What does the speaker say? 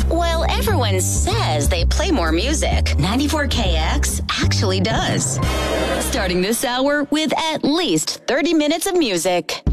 While everyone says they play more music, 94KX actually does. Starting this hour with at least 30 minutes of music.